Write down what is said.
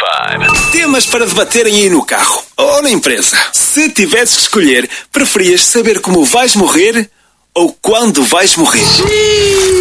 5. Temas para debaterem aí no carro ou na empresa. Se tivesses que escolher, preferias saber como vais morrer ou quando vais morrer?